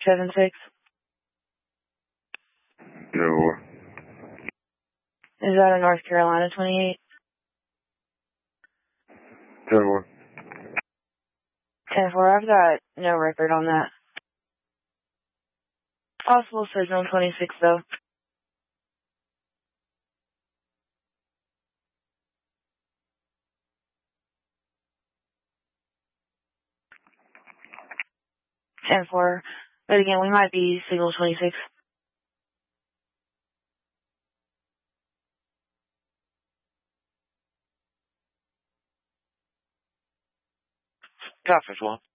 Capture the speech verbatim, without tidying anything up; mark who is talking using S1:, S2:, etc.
S1: seven six.
S2: No.
S1: Is that a North Carolina twenty-eight?
S2: ten one.
S1: ten four, I've got no record on that. Possible surgeon on twenty-six, though. ten four. But again, we might be signal twenty-six.
S3: Conference one.